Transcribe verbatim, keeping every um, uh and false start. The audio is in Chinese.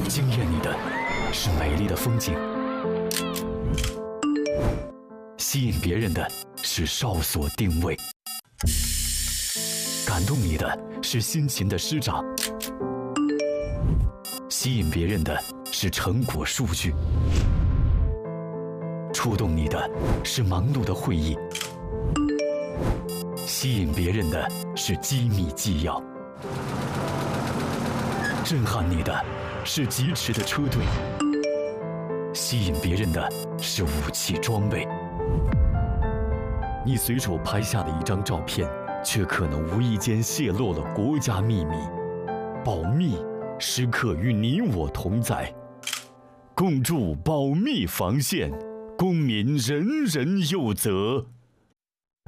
惊艳你的是美丽的风景，吸引别人的是哨所定位，感动你的是辛勤的施展，吸引别人的是成果数据，触动你的是忙碌的会议，吸引别人的是机密纪要，震撼你的是疾驰的车队，吸引别人的是武器装备。你随手拍下的一张照片，却可能无意间泄露了国家秘密。保密时刻与你我同在，共筑保密防线，公民人人有责。